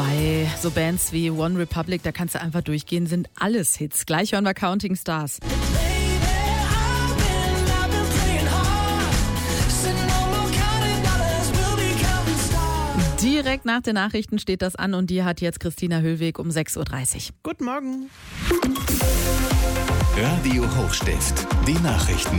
Bei so Bands wie One Republic, da kannst du einfach durchgehen, sind alles Hits. Gleich hören wir Counting Stars. Direkt nach den Nachrichten steht das an und die hat jetzt Christina Höllweg um 6.30 Uhr. Guten Morgen. Radio Hochstift, die Nachrichten.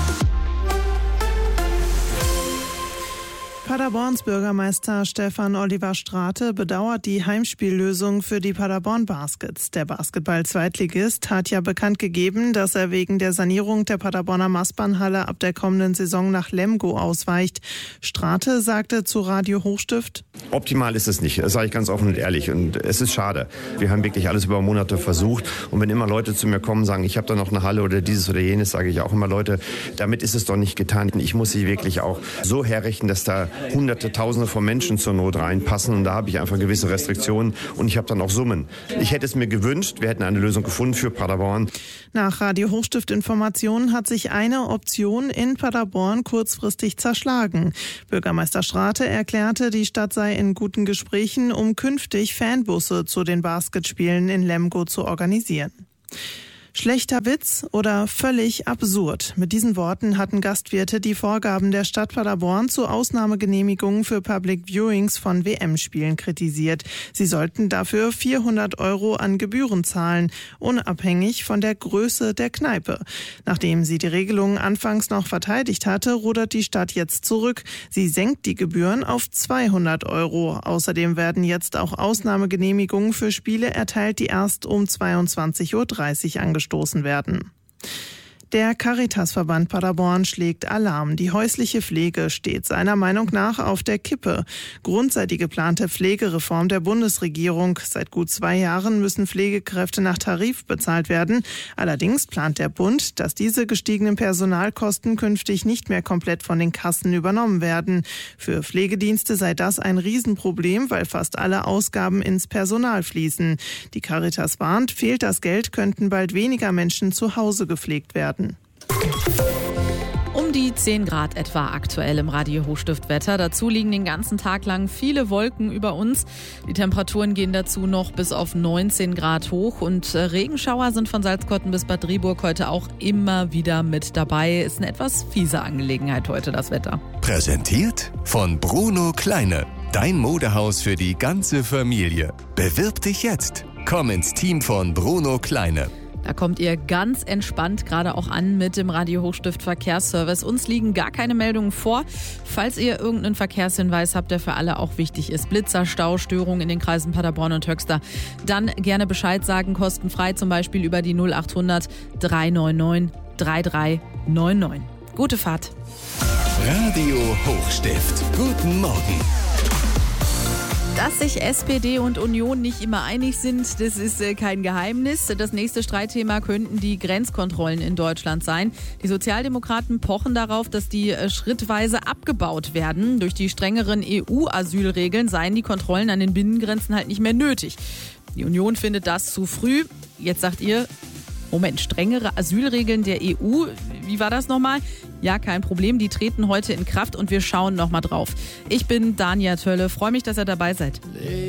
Paderborns Bürgermeister Stefan Oliver Strate bedauert die Heimspiellösung für die Paderborn Baskets. Der Basketball-Zweitligist hat ja bekannt gegeben, dass er wegen der Sanierung der Paderborner Mastbahnhalle ab der kommenden Saison nach Lemgo ausweicht. Strate sagte zu Radio Hochstift: Optimal ist es nicht, das sage ich ganz offen und ehrlich. Und es ist schade. Wir haben wirklich alles über Monate versucht. Und wenn immer Leute zu mir kommen und sagen, ich habe da noch eine Halle oder dieses oder jenes, sage ich auch immer, Leute, damit ist es doch nicht getan. Ich muss sie wirklich auch so herrichten, dass da Hunderte, Tausende von Menschen zur Not reinpassen. Und da habe ich einfach gewisse Restriktionen und ich habe dann auch Summen. Ich hätte es mir gewünscht, wir hätten eine Lösung gefunden für Paderborn. Nach Radio Hochstift Informationen hat sich eine Option in Paderborn kurzfristig zerschlagen. Bürgermeister Strate erklärte, die Stadt sei in guten Gesprächen, um künftig Fanbusse zu den Basketspielen in Lemgo zu organisieren. Schlechter Witz oder völlig absurd. Mit diesen Worten hatten Gastwirte die Vorgaben der Stadt Paderborn zu Ausnahmegenehmigungen für Public Viewings von WM-Spielen kritisiert. Sie sollten dafür 400 € an Gebühren zahlen, unabhängig von der Größe der Kneipe. Nachdem sie die Regelung anfangs noch verteidigt hatte, rudert die Stadt jetzt zurück. Sie senkt die Gebühren auf 200 €. Außerdem werden jetzt auch Ausnahmegenehmigungen für Spiele erteilt, die erst um 22.30 Uhr angestoßen werden. Der Caritasverband Paderborn schlägt Alarm. Die häusliche Pflege steht seiner Meinung nach auf der Kippe. Grund sei die geplante Pflegereform der Bundesregierung. Seit gut 2 Jahren müssen Pflegekräfte nach Tarif bezahlt werden. Allerdings plant der Bund, dass diese gestiegenen Personalkosten künftig nicht mehr komplett von den Kassen übernommen werden. Für Pflegedienste sei das ein Riesenproblem, weil fast alle Ausgaben ins Personal fließen. Die Caritas warnt, fehlt das Geld, könnten bald weniger Menschen zu Hause gepflegt werden. Um die 10 Grad etwa aktuell im Radio Hochstift-Wetter. Dazu liegen den ganzen Tag lang viele Wolken über uns. Die Temperaturen gehen dazu noch bis auf 19 Grad hoch. Und Regenschauer sind von Salzkotten bis Bad Driburg heute auch immer wieder mit dabei. Ist eine etwas fiese Angelegenheit heute, das Wetter. Präsentiert von Bruno Kleine. Dein Modehaus für die ganze Familie. Bewirb dich jetzt. Komm ins Team von Bruno Kleine. Da kommt ihr ganz entspannt gerade auch an mit dem Radio Hochstift Verkehrsservice. Uns liegen gar keine Meldungen vor. Falls ihr irgendeinen Verkehrshinweis habt, der für alle auch wichtig ist, Blitzer, Stau, Störungen in den Kreisen Paderborn und Höxter, dann gerne Bescheid sagen, kostenfrei, zum Beispiel über die 0800 399 3399. Gute Fahrt. Radio Hochstift. Guten Morgen. Dass sich SPD und Union nicht immer einig sind, das ist kein Geheimnis. Das nächste Streitthema könnten die Grenzkontrollen in Deutschland sein. Die Sozialdemokraten pochen darauf, dass die schrittweise abgebaut werden. Durch die strengeren EU-Asylregeln seien die Kontrollen an den Binnengrenzen halt nicht mehr nötig. Die Union findet das zu früh. Jetzt sagt ihr, Moment, strengere Asylregeln der EU, wie war das nochmal? Ja, kein Problem, die treten heute in Kraft und wir schauen nochmal drauf. Ich bin Dania Tölle, freue mich, dass ihr dabei seid.